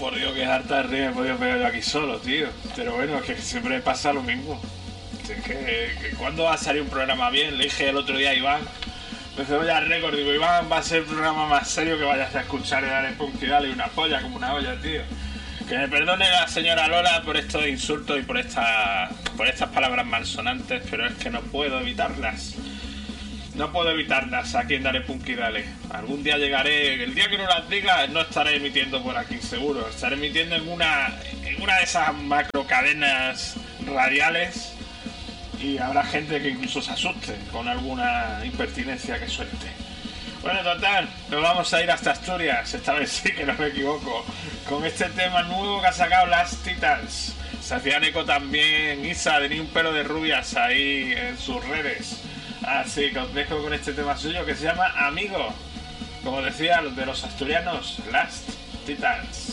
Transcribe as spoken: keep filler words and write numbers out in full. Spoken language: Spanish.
por Dios, que harta de río me he podido pegar yo aquí solo, tío. Pero bueno, es que siempre pasa lo mismo. Es que, que cuando va a salir un programa bien, le dije el otro día a Iván, me dice, oye, récord, digo, Iván, va a ser el programa más serio que vayas a escuchar y darle punto y dale una polla como una olla, tío. Que me perdone la señora Lola por estos insultos y por, esta, por estas palabras malsonantes, pero es que no puedo evitarlas. No puedo evitarlas aquí en Dale Punk y Dale. Algún día llegaré, el día que no las diga, no estaré emitiendo por aquí, seguro. Estaré emitiendo en una, en una de esas macrocadenas radiales y habrá gente que incluso se asuste con alguna impertinencia que suelte. Bueno, total, nos vamos a ir hasta Asturias, esta vez sí que no me equivoco, con este tema nuevo que ha sacado Las Titans. Se hacían eco también Isa de Ni un pelo de rubias ahí en sus redes. Así que os dejo con este tema suyo que se llama Amigo. Como decía, los de los asturianos, Las Titans.